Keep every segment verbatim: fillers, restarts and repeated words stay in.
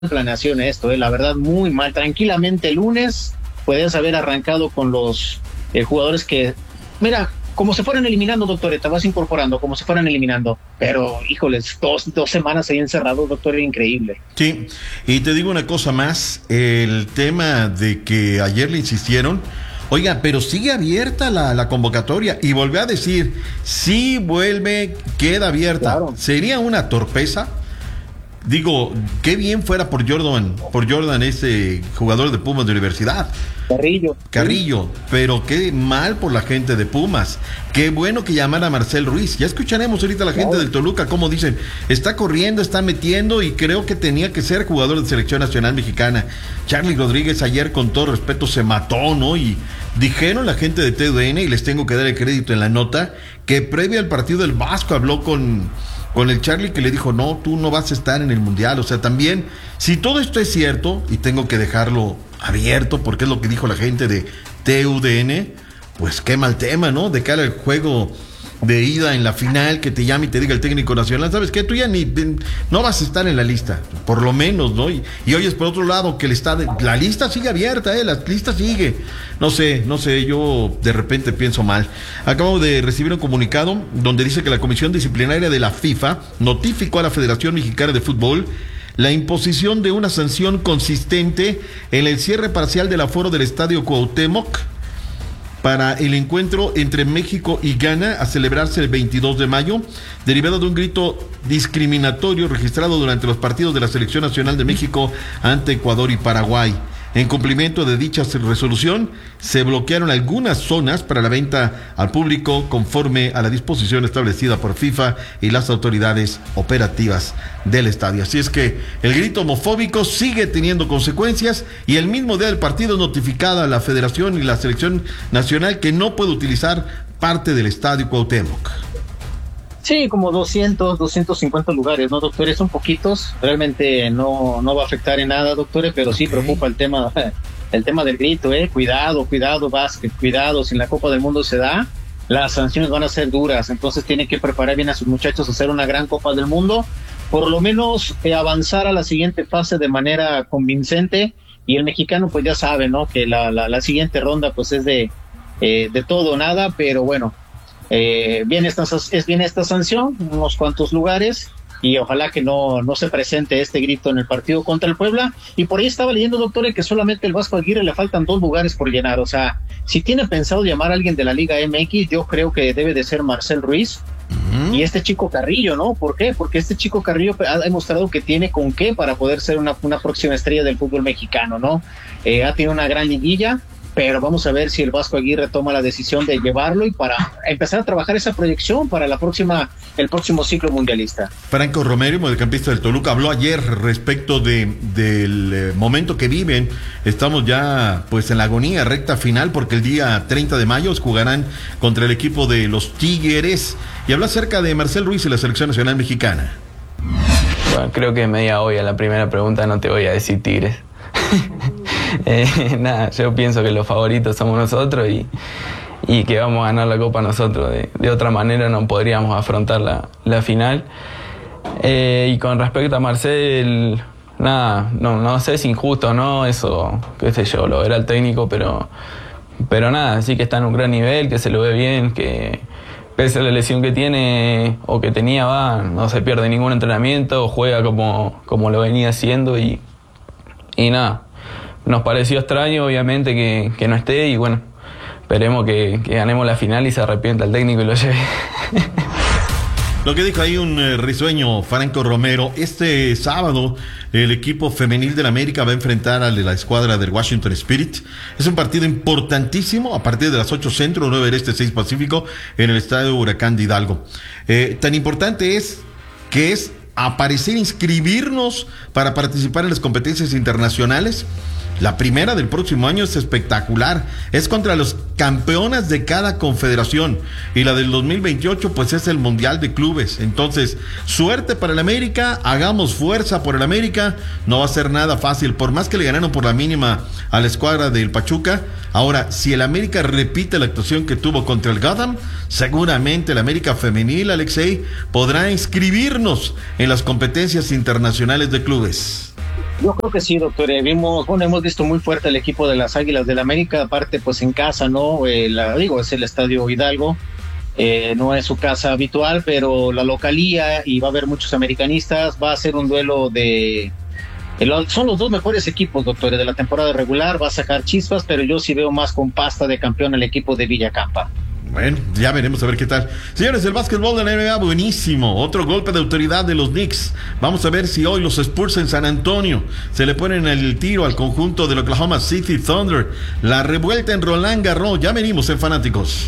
planeación esto, eh, la verdad, muy mal. Tranquilamente el lunes puedes haber arrancado con los eh, jugadores que, mira, como se fueran eliminando, doctor, te vas incorporando, como se fueran eliminando. Pero, híjoles, dos, dos semanas ahí encerrados, doctor, era increíble. Sí, y te digo una cosa más, el tema de que ayer le insistieron, oiga, pero sigue abierta la, la convocatoria, y volvió a decir, sí vuelve, queda abierta. Claro. Sería una torpeza. Digo, qué bien fuera por Jordan, por Jordan, ese jugador de Pumas de universidad. Carrillo. Carrillo, sí. Pero qué mal por la gente de Pumas. Qué bueno que llamara a Marcel Ruiz. Ya escucharemos ahorita a la gente del Toluca cómo dicen, está corriendo, está metiendo, y creo que tenía que ser jugador de selección nacional mexicana. Charly Rodríguez ayer, con todo respeto, se mató, ¿no? Y dijeron la gente de T U D N, y les tengo que dar el crédito en la nota, que previo al partido del Vasco habló con... con el Charly, que le dijo, no, tú no vas a estar en el Mundial. O sea, también, si todo esto es cierto, y tengo que dejarlo abierto porque es lo que dijo la gente de T U D N, pues qué mal tema, ¿no? De cara al juego de ida en la final, que te llame y te diga el técnico nacional, ¿sabes qué? Tú ya ni, no vas a estar en la lista, por lo menos, ¿no? Y, y oyes por otro lado que el estado, la lista sigue abierta, ¿eh? La lista sigue. No sé, no sé, yo de repente pienso mal. Acabo de recibir un comunicado donde dice que la Comisión Disciplinaria de la FIFA notificó a la Federación Mexicana de Fútbol la imposición de una sanción consistente en el cierre parcial del aforo del Estadio Cuauhtémoc para el encuentro entre México y Ghana, a celebrarse el veintidós de mayo, derivado de un grito discriminatorio registrado durante los partidos de la Selección Nacional de México ante Ecuador y Paraguay. En cumplimiento de dicha resolución, se bloquearon algunas zonas para la venta al público conforme a la disposición establecida por FIFA y las autoridades operativas del estadio. Así es que el grito homofóbico sigue teniendo consecuencias, y el mismo día del partido notificada a la Federación y la Selección Nacional que no puede utilizar parte del Estadio Cuauhtémoc. Sí, como doscientos, doscientos cincuenta lugares, ¿no, doctores? Son poquitos, realmente no, no va a afectar en nada, doctores, pero sí okay. Preocupa el tema, el tema del grito, eh, cuidado, cuidado, básquet, cuidado, si en la Copa del Mundo se da, las sanciones van a ser duras, entonces tienen que preparar bien a sus muchachos a hacer una gran Copa del Mundo, por lo menos eh, avanzar a la siguiente fase de manera convincente, y el mexicano pues ya sabe, ¿no? Que la, la, la siguiente ronda pues es de, eh, de todo o nada, pero bueno, Eh, viene esta, es bien esta sanción, unos cuantos lugares, y ojalá que no, no se presente este grito en el partido contra el Puebla. Y por ahí estaba leyendo, doctor, que solamente el Vasco Aguirre le faltan dos lugares por llenar. O sea, si tiene pensado llamar a alguien de la Liga M X, yo creo que debe de ser Marcel Ruiz uh-huh. y este chico Carrillo, ¿no? ¿Por qué? Porque este chico Carrillo ha demostrado que tiene con qué para poder ser una, una próxima estrella del fútbol mexicano, ¿no? Eh, ha tenido una gran liguilla, pero vamos a ver si el Vasco Aguirre toma la decisión de llevarlo y para empezar a trabajar esa proyección para la próxima, el próximo ciclo mundialista. Franco Romero, mediocampista del Toluca, habló ayer respecto de, del eh, momento que viven. Estamos ya pues en la agonía, recta final, porque el día treinta de mayo jugarán contra el equipo de los Tigres, y habló acerca de Marcel Ruiz y la Selección Nacional Mexicana. Bueno, creo que media hoy a la primera pregunta no te voy a decir Tigres. eh, nada, yo pienso que los favoritos somos nosotros y, y que vamos a ganar la Copa nosotros. De, de otra manera no podríamos afrontar la, la final. Eh, y con respecto a Marcel, nada, no, no sé si injusto o no, eso, qué sé yo, lo verá el técnico, pero, pero nada, sí que está en un gran nivel, que se lo ve bien, que pese a la lesión que tiene o que tenía, va, no se pierde ningún entrenamiento, juega como, como lo venía haciendo y Y nada, nos pareció extraño obviamente que, que no esté, y bueno, esperemos que, que ganemos la final y se arrepienta el técnico y lo lleve. Lo que dijo ahí un eh, risueño Franco Romero. Este sábado el equipo femenil del América va a enfrentar a la escuadra del Washington Spirit. Es un partido importantísimo a partir de las ocho centro, nueve del este, seis pacífico, en el estadio Huracán de Hidalgo. Eh, tan importante es que es aparecer, inscribirnos para participar en las competencias internacionales. La primera del próximo año es espectacular, es contra los campeonas de cada confederación, y la del dos mil veintiocho pues es el Mundial de Clubes. Entonces, suerte para el América, hagamos fuerza por el América, no va a ser nada fácil, por más que le ganaron por la mínima a la escuadra del Pachuca. Ahora, si el América repite la actuación que tuvo contra el Gotham, seguramente el América femenil, Alexei, podrá inscribirnos en las competencias internacionales de clubes. Yo creo que sí, doctor. Eh, vimos, bueno, hemos visto muy fuerte el equipo de las Águilas del América, aparte pues en casa, ¿no? Eh, la, digo, es el Estadio Hidalgo, eh, no es su casa habitual, pero la localía y va a haber muchos americanistas, va a ser un duelo de... El, son los dos mejores equipos, doctores, de la temporada regular, va a sacar chispas, pero yo sí veo más con pasta de campeón el equipo de Villacampa. Bueno, ya veremos a ver qué tal. Señores, el básquetbol de la N B A, buenísimo. Otro golpe de autoridad de los Knicks. Vamos a ver si hoy los Spurs en San Antonio se le ponen el tiro al conjunto del Oklahoma City Thunder. La revuelta en Roland Garros. Ya venimos en Fanáticos.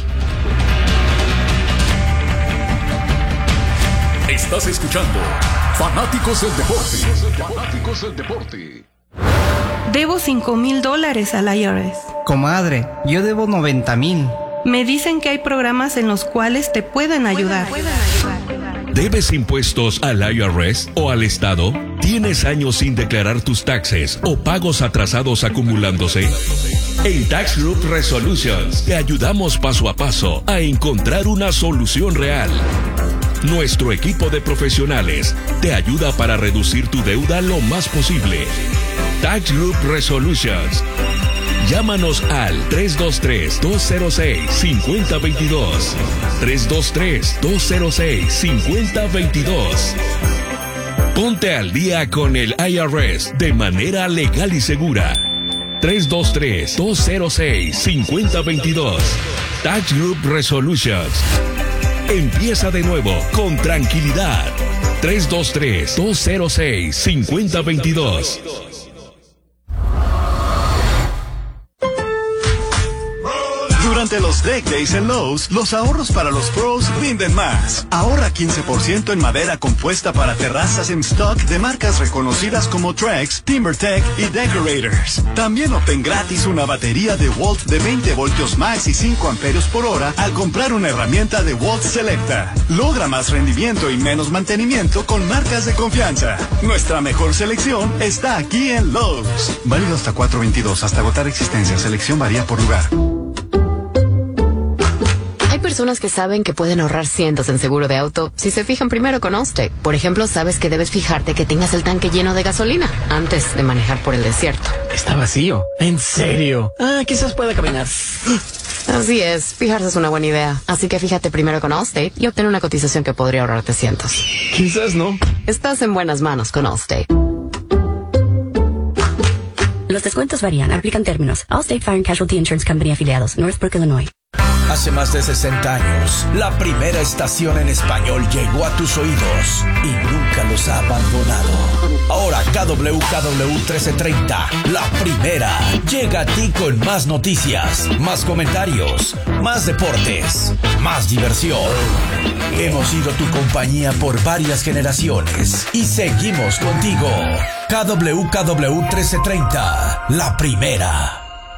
Estás escuchando Fanáticos del Deporte. Fanáticos del Deporte. Debo cinco mil dólares al I R S. Comadre, yo debo noventa mil. Me dicen que hay programas en los cuales te pueden ayudar. ¿Debes impuestos al I R S o al Estado? ¿Tienes años sin declarar tus taxes o pagos atrasados acumulándose? En Tax Group Resolutions te ayudamos paso a paso a encontrar una solución real. Nuestro equipo de profesionales te ayuda para reducir tu deuda lo más posible. Tax Group Resolutions. Llámanos al tres dos tres, dos cero seis, cinco cero dos dos. tres dos tres, dos cero seis, cinco cero dos dos. Ponte al día con el I R S de manera legal y segura. tres dos tres, dos cero seis, cinco cero dos dos. Tax Group Resolutions. Empieza de nuevo con tranquilidad. tres dos tres, dos cero seis, cinco cero dos dos. Durante los Deck Days en Lowe's, los ahorros para los pros rinden más. Ahorra quince por ciento en madera compuesta para terrazas en stock de marcas reconocidas como Trex, TimberTech y Decorators. También obtén gratis una batería de Walt de veinte voltios max y cinco amperios por hora al comprar una herramienta de Walt Selecta. Logra más rendimiento y menos mantenimiento con marcas de confianza. Nuestra mejor selección está aquí en Lowe's. Válido hasta cuatro veintidós, hasta agotar existencia. Selección varía por lugar. Hay personas que saben que pueden ahorrar cientos en seguro de auto si se fijan primero con Allstate. Por ejemplo, sabes que debes fijarte que tengas el tanque lleno de gasolina antes de manejar por el desierto. Está vacío. ¿En serio? Ah, quizás pueda caminar. Así es, fijarse es una buena idea. Así que fíjate primero con Allstate y obtén una cotización que podría ahorrarte cientos. Quizás no. Estás en buenas manos con Allstate. Los descuentos varían, aplican términos. Allstate Fire and Casualty Insurance Company afiliados, Northbrook, Illinois. Hace más de sesenta años, la primera estación en español llegó a tus oídos y nunca los ha abandonado. Ahora K W K W trece treinta, la primera, llega a ti con más noticias, más comentarios, más deportes, más diversión. Hemos sido tu compañía por varias generaciones y seguimos contigo. K W K W trece treinta, la primera.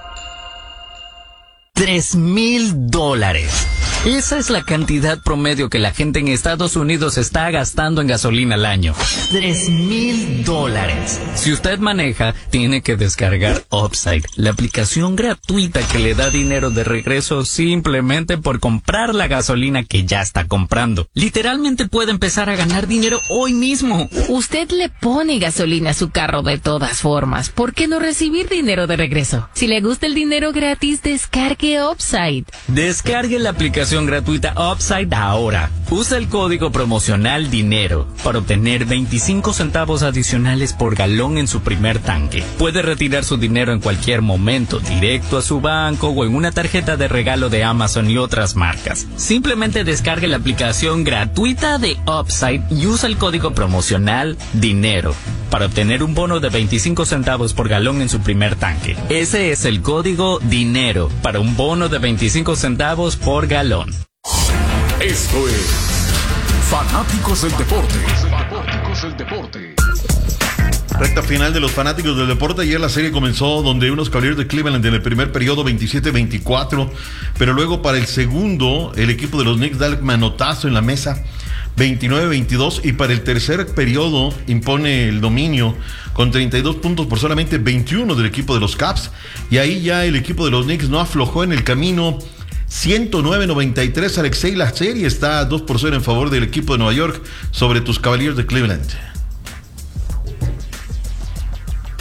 Tres mil dólares. Esa es la cantidad promedio que la gente en Estados Unidos está gastando en gasolina al año. Tres mil dólares. Si usted maneja, tiene que descargar Upside, la aplicación gratuita que le da dinero de regreso simplemente por comprar la gasolina que ya está comprando. Literalmente puede empezar a ganar dinero hoy mismo. Usted le pone gasolina a su carro de todas formas. ¿Por qué no recibir dinero de regreso? Si le gusta el dinero gratis, descargue Upside. Descargue la aplicación gratuita Upside ahora. Usa el código promocional DINERO para obtener veinticinco centavos adicionales por galón en su primer tanque. Puede retirar su dinero en cualquier momento, directo a su banco o en una tarjeta de regalo de Amazon y otras marcas. Simplemente descargue la aplicación gratuita de Upside y usa el código promocional DINERO para obtener un bono de veinticinco centavos por galón en su primer tanque. Ese es el código DINERO para un bono de veinticinco centavos por galón. Esto es Fanáticos del Deporte. Fanáticos del Deporte. Recta final de los Fanáticos del Deporte. Ayer la serie comenzó donde unos Cavaliers de Cleveland en el primer periodo veintisiete veinticuatro, pero luego para el segundo el equipo de los Knicks da el manotazo en la mesa veintinueve veintidós, y para el tercer periodo impone el dominio con treinta y dos puntos por solamente veintiuno del equipo de los Cavs, y ahí ya el equipo de los Knicks no aflojó en el camino. ciento nueve noventa y tres, Alexei, la serie está dos por cero en favor del equipo de Nueva York sobre tus Cavaliers de Cleveland.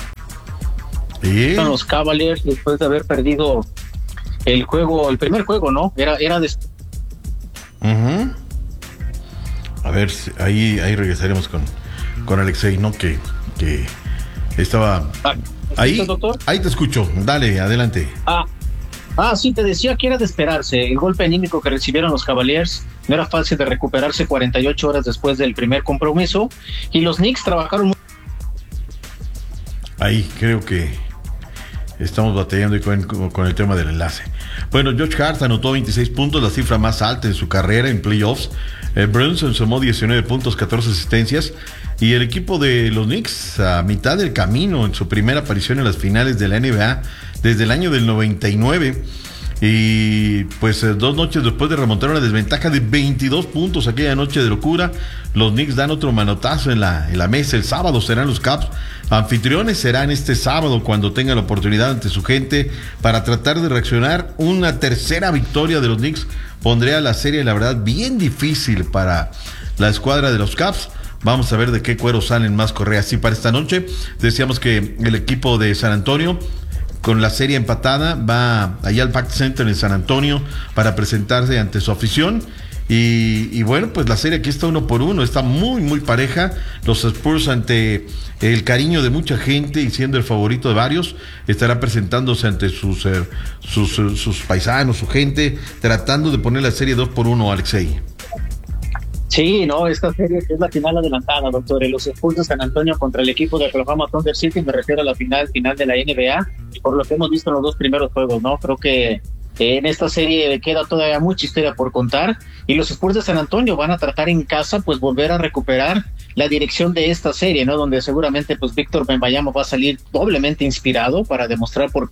Sí. Son los Cavaliers después de haber perdido el juego, el primer juego, ¿no? Era, era de... Uh-huh. A ver, ahí, ahí regresaremos con, con Alexei, ¿no? Que, que estaba ah, ahí. Doctor? Ahí te escucho. Dale, adelante. Ah, ah, sí, te decía que era de esperarse. El golpe anímico que recibieron los Cavaliers no era fácil de recuperarse cuarenta y ocho horas después del primer compromiso. Y los Knicks trabajaron muy... Ahí creo que estamos batallando con, con el tema del enlace. Bueno, Josh Hart anotó veintiséis puntos, la cifra más alta en su carrera en playoffs. Eh, Brunson sumó diecinueve puntos, catorce asistencias. Y el equipo de los Knicks a mitad del camino en su primera aparición en las finales de la N B A desde el año del noventa y nueve. Y pues eh, dos noches después de remontar una desventaja de veintidós puntos aquella noche de locura, los Knicks dan otro manotazo en la, en la mesa. El sábado serán los Caps anfitriones, serán este sábado cuando tengan la oportunidad ante su gente para tratar de reaccionar. Una tercera victoria de los Knicks pondría la serie, la verdad, bien difícil para la escuadra de los Caps. Vamos a ver de qué cuero salen más correas. Y para esta noche decíamos que el equipo de San Antonio, con la serie empatada, va allá al Pact Center en San Antonio para presentarse ante su afición. Y, y bueno, pues la serie aquí está uno por uno, está muy muy pareja. Los Spurs, ante el cariño de mucha gente y siendo el favorito de varios, estará presentándose ante sus, eh, sus, sus paisanos, su gente, tratando de poner la serie dos por uno, Alexei. Sí, no, esta serie es la final adelantada, doctor. Los Spurs de San Antonio contra el equipo de Oklahoma Thunder City, me refiero a la final final de la N B A, por lo que hemos visto en los dos primeros juegos, ¿no? Creo que en esta serie queda todavía mucha historia por contar, y los Spurs de San Antonio van a tratar en casa pues volver a recuperar la dirección de esta serie, ¿no? Donde seguramente pues Víctor Wembanyama va a salir doblemente inspirado para demostrar por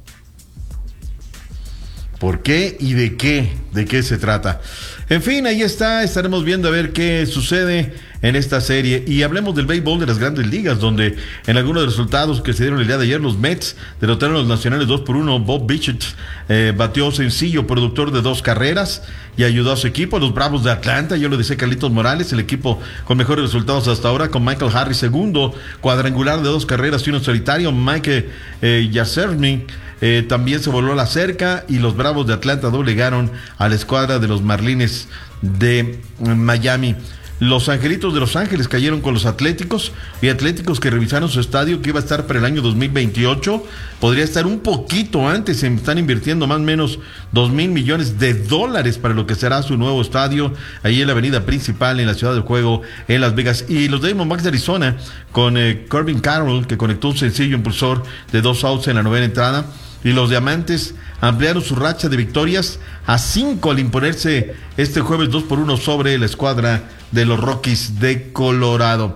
¿Por qué y de qué? ¿De qué se trata? En fin, ahí está, estaremos viendo a ver qué sucede en esta serie. Y hablemos del béisbol de las Grandes Ligas, donde en algunos de los resultados que se dieron el día de ayer, los Mets derrotaron a los Nacionales dos por uno. Bob Bichette eh, batió sencillo, productor de dos carreras, y ayudó a su equipo. Los Bravos de Atlanta, yo lo decía Carlitos Morales, el equipo con mejores resultados hasta ahora, con Michael Harris segundo, cuadrangular de dos carreras y uno solitario. Mike eh, Yasserny Eh, también se voló la cerca, y los Bravos de Atlanta doblegaron a la escuadra de los Marlins de Miami. Los Angelitos de Los Ángeles cayeron con los Atléticos, y Atléticos que revisaron su estadio, que iba a estar para el año dos mil veintiocho, podría estar un poquito antes. Se están invirtiendo más o menos dos mil millones de dólares para lo que será su nuevo estadio, ahí en la avenida principal, en la ciudad del juego, en Las Vegas. Y los Diamondbacks de Arizona, con eh, Corbin Carroll, que conectó un sencillo impulsor de dos outs en la novena entrada, y los Diamantes ampliaron su racha de victorias a cinco al imponerse este jueves dos por uno sobre la escuadra de los Rockies de Colorado.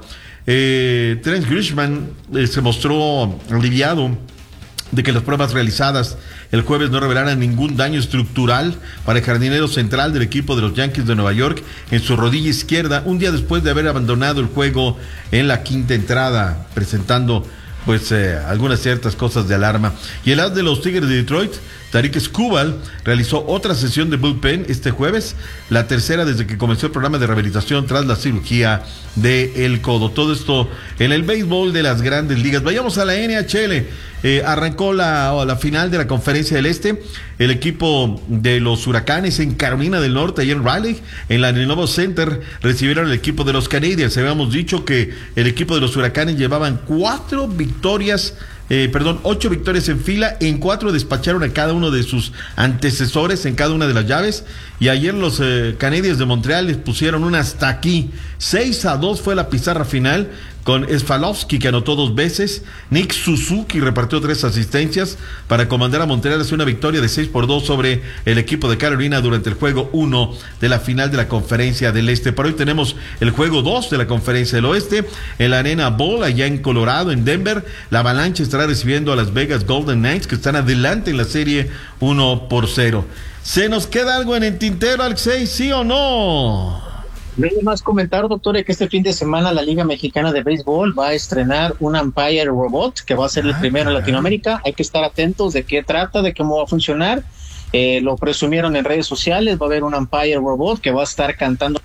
Eh, Trent Grisham eh, se mostró aliviado de que las pruebas realizadas el jueves no revelaran ningún daño estructural para el jardinero central del equipo de los Yankees de Nueva York en su rodilla izquierda, un día después de haber abandonado el juego en la quinta entrada, presentando pues eh, algunas ciertas cosas de alarma. Y el as de los Tigres de Detroit, Tarik Skubal, realizó otra sesión de bullpen este jueves, la tercera desde que comenzó el programa de rehabilitación tras la cirugía del codo. Todo esto en el béisbol de las Grandes Ligas. Vayamos a la N H L. Eh, arrancó la, la final de la Conferencia del Este. El equipo de los Huracanes en Carolina del Norte, allá en Raleigh, en la Lenovo Center, recibieron al equipo de los Canadiens. Habíamos dicho que el equipo de los Huracanes llevaban cuatro victorias Eh, perdón, ocho victorias en fila. En cuatro despacharon a cada uno de sus antecesores en cada una de las llaves, y ayer los eh, Canadiens de Montreal les pusieron un hasta aquí. Seis a dos fue la pizarra final, con Swalovski, que anotó dos veces. Nick Suzuki repartió tres asistencias para comandar a Montreal hacia una victoria de seis por dos sobre el equipo de Carolina durante el juego uno de la final de la Conferencia del Este. Por hoy tenemos el juego dos de la Conferencia del Oeste en la Arena Bowl, allá en Colorado, en Denver. La Avalancha estará recibiendo a Las Vegas Golden Knights, que están adelante en la serie uno por cero. ¿Se nos queda algo en el tintero, Alexei, sí o no? Nada más comentar, doctor, que este fin de semana la Liga Mexicana de Béisbol va a estrenar un umpire robot, que va a ser el ah, primero en Latinoamérica. Hay que estar atentos de qué trata, de cómo va a funcionar. Eh, lo presumieron en redes sociales. Va a haber un umpire robot que va a estar cantando.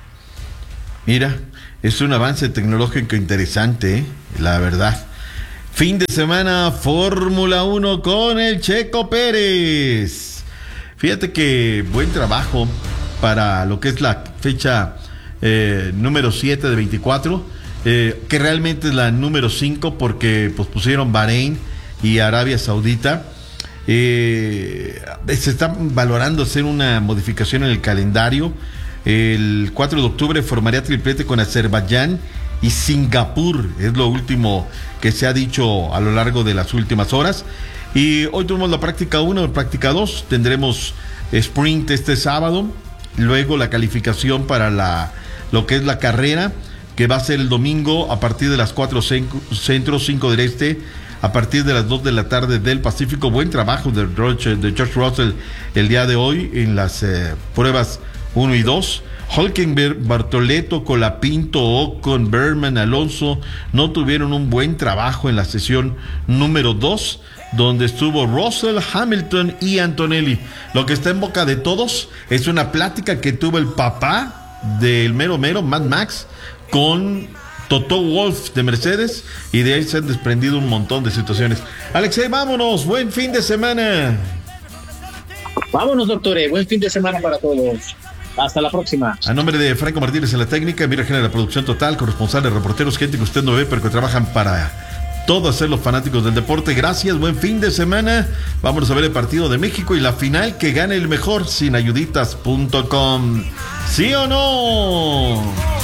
Mira, es un avance tecnológico interesante, ¿eh? La verdad. Fin de semana Fórmula uno con el Checo Pérez. Fíjate que buen trabajo para lo que es la fecha eh, número siete de veinticuatro, eh, que realmente es la número cinco porque pues, pusieron Bahrein y Arabia Saudita. Eh, se está valorando hacer una modificación en el calendario. El cuatro de octubre formaría triplete con Azerbaiyán y Singapur, es lo último que se ha dicho a lo largo de las últimas horas. Y hoy tuvimos la práctica uno, la práctica dos, tendremos sprint este sábado, luego la calificación para la lo que es la carrera, que va a ser el domingo a partir de las cuatro centro, cinco del este, a partir de las dos de la tarde del Pacífico. Buen trabajo de, de George Russell el día de hoy en las eh, pruebas uno y dos. Hülkenberg, Bartoletto, Colapinto, Ocon, Berman, Alonso no tuvieron un buen trabajo en la sesión número dos, donde estuvo Russell, Hamilton y Antonelli. Lo que está en boca de todos es una plática que tuvo el papá del mero mero, Mad Max, con Toto Wolff de Mercedes, y de ahí se han desprendido un montón de situaciones. Alexei, vámonos, buen fin de semana. Vámonos, doctores, buen fin de semana para todos. Hasta la próxima. A nombre de Franco Martínez en la técnica, Mira Genera la producción total, corresponsales, reporteros, gente que usted no ve, pero que trabajan para todos ser los fanáticos del deporte. Gracias, buen fin de semana. Vámonos a ver el partido de México y la final, que gane el mejor, sin ayuditas punto com. ¿Sí o no?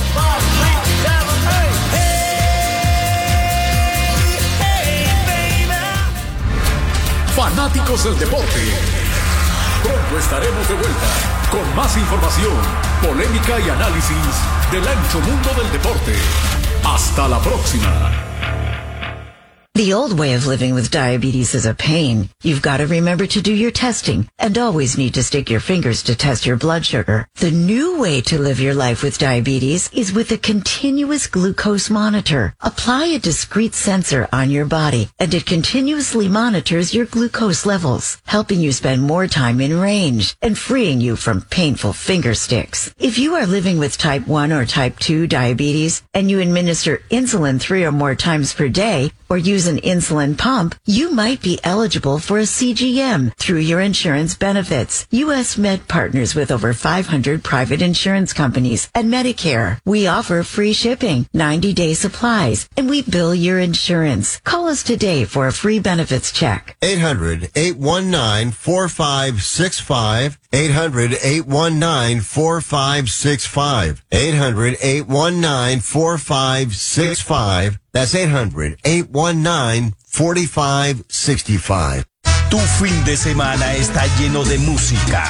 Fanáticos del deporte, pronto estaremos de vuelta con más información, polémica y análisis del ancho mundo del deporte. Hasta la próxima. The old way of living with diabetes is a pain. You've got to remember to do your testing and always need to stick your fingers to test your blood sugar. The new way to live your life with diabetes is with a continuous glucose monitor. Apply a discrete sensor on your body and it continuously monitors your glucose levels, helping you spend more time in range and freeing you from painful finger sticks. If you are living with type one or type two diabetes and you administer insulin three or more times per day, or use an insulin pump, you might be eligible for a C G M through your insurance benefits. U S Med partners with over five hundred private insurance companies and Medicare. We offer free shipping, ninety-day supplies, and we bill your insurance. Call us today for a free benefits check. eight hundred, eight one nine, four five six five. eight hundred, eight one nine, four five six five. eight hundred, eight one nine, four five six five. That's eight hundred, eight one nine, four five six five. Tu fin de semana está lleno de música,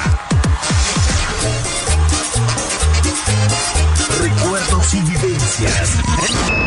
recuerdos y vivencias.